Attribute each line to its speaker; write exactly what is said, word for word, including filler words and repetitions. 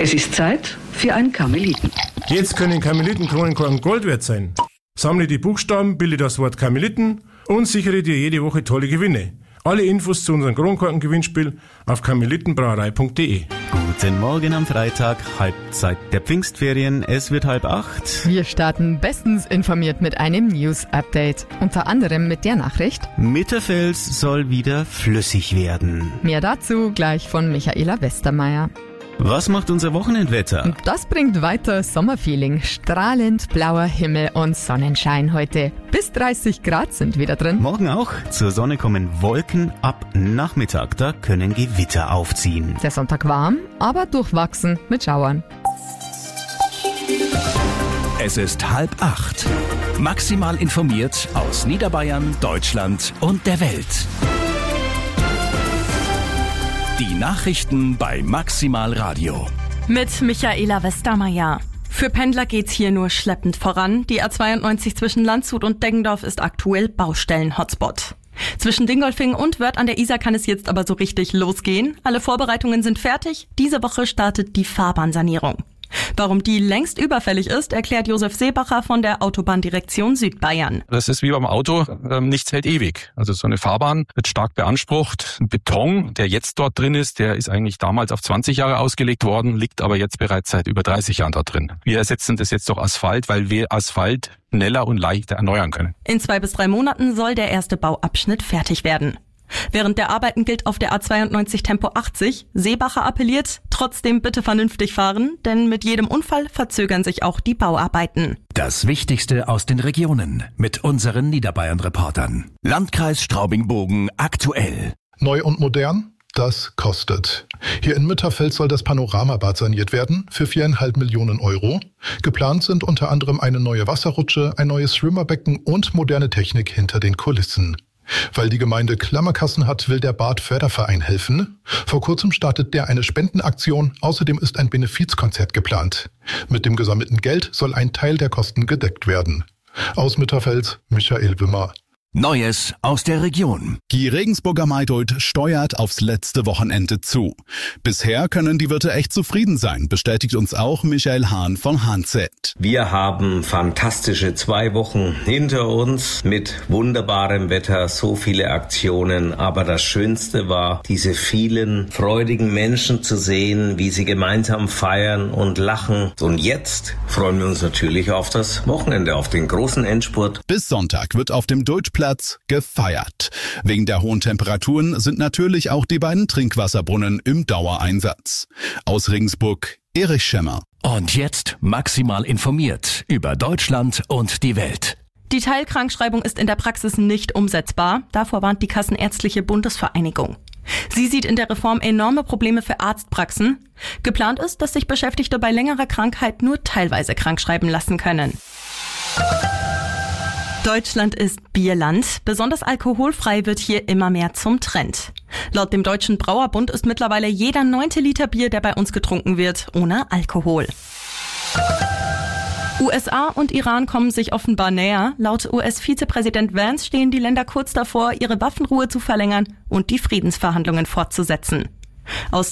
Speaker 1: Es ist Zeit für ein Karmeliten.
Speaker 2: Jetzt können Karmelitenkronenkorken Gold wert sein. Sammle die Buchstaben, bilde das Wort Karmeliten und sichere dir jede Woche tolle Gewinne. Alle Infos zu unserem Kronkorken-Gewinnspiel auf karmelitenbrauerei punkt de.
Speaker 3: Guten Morgen am Freitag, Halbzeit der Pfingstferien. Es wird halb acht.
Speaker 4: Wir starten bestens informiert mit einem News-Update. Unter anderem mit der Nachricht:
Speaker 3: Mitterfels soll wieder flüssig werden.
Speaker 4: Mehr dazu gleich von Michaela Westermeier.
Speaker 3: Was macht unser Wochenendwetter?
Speaker 4: Das bringt weiter Sommerfeeling. Strahlend blauer Himmel und Sonnenschein heute. Bis dreißig Grad sind wieder drin.
Speaker 3: Morgen auch. Zur Sonne kommen Wolken. Ab Nachmittag, da können Gewitter aufziehen.
Speaker 4: Der Sonntag warm, aber durchwachsen mit Schauern.
Speaker 5: Es ist halb acht. Maximal informiert aus Niederbayern, Deutschland und der Welt. Die Nachrichten bei Maximal Radio.
Speaker 6: Mit Michaela Westermeier. Für Pendler geht's hier nur schleppend voran. Die A zweiundneunzig zwischen Landshut und Deggendorf ist aktuell Baustellen-Hotspot. Zwischen Dingolfing und Wörth an der Isar kann es jetzt aber so richtig losgehen. Alle Vorbereitungen sind fertig. Diese Woche startet die Fahrbahnsanierung. Warum die längst überfällig ist, erklärt Josef Seebacher von der Autobahndirektion Südbayern.
Speaker 7: Das ist wie beim Auto, ähm, nichts hält ewig. Also so eine Fahrbahn wird stark beansprucht. Beton, der jetzt dort drin ist, der ist eigentlich damals auf zwanzig Jahre ausgelegt worden, liegt aber jetzt bereits seit über dreißig Jahren dort drin. Wir ersetzen das jetzt durch Asphalt, weil wir Asphalt schneller und leichter erneuern können.
Speaker 6: In zwei bis drei Monaten soll der erste Bauabschnitt fertig werden. Während der Arbeiten gilt auf der A zweiundneunzig Tempo achtzig. Seebacher appelliert, trotzdem bitte vernünftig fahren, denn mit jedem Unfall verzögern sich auch die Bauarbeiten.
Speaker 5: Das Wichtigste aus den Regionen mit unseren Niederbayern-Reportern. Landkreis Straubing-Bogen aktuell.
Speaker 8: Neu und modern? Das kostet. Hier in Mitterfeld soll das Panoramabad saniert werden für viereinhalb Millionen Euro. Geplant sind unter anderem eine neue Wasserrutsche, ein neues Schwimmerbecken und moderne Technik hinter den Kulissen. Weil die Gemeinde Klammerkassen hat, will der Bad-Förderverein helfen. Vor kurzem startet der eine Spendenaktion. Außerdem ist ein Benefizkonzert geplant. Mit dem gesammelten Geld soll ein Teil der Kosten gedeckt werden. Aus Mitterfeld, Michael Wimmer.
Speaker 5: Neues aus der Region.
Speaker 9: Die Regensburger Maidult steuert aufs letzte Wochenende zu. Bisher können die Wirte echt zufrieden sein, bestätigt uns auch Michael Hahn von H Z.
Speaker 10: Wir haben fantastische zwei Wochen hinter uns mit wunderbarem Wetter, so viele Aktionen. Aber das Schönste war, diese vielen freudigen Menschen zu sehen, wie sie gemeinsam feiern und lachen. Und jetzt freuen wir uns natürlich auf das Wochenende, auf den großen Endspurt.
Speaker 9: Bis Sonntag wird auf dem Deutschplatz gefeiert. Wegen der hohen Temperaturen sind natürlich auch die beiden Trinkwasserbrunnen im Dauereinsatz. Aus Regensburg, Erich Schemmer.
Speaker 5: Und jetzt maximal informiert über Deutschland und die Welt.
Speaker 6: Die Teilkrankschreibung ist in der Praxis nicht umsetzbar. Davor warnt die Kassenärztliche Bundesvereinigung. Sie sieht in der Reform enorme Probleme für Arztpraxen. Geplant ist, dass sich Beschäftigte bei längerer Krankheit nur teilweise krankschreiben lassen können. Deutschland ist Bierland. Besonders alkoholfrei wird hier immer mehr zum Trend. Laut dem Deutschen Brauerbund ist mittlerweile jeder neunte Liter Bier, der bei uns getrunken wird, ohne Alkohol. U S A und Iran kommen sich offenbar näher. Laut U S-Vizepräsident Vance stehen die Länder kurz davor, ihre Waffenruhe zu verlängern und die Friedensverhandlungen fortzusetzen. Aus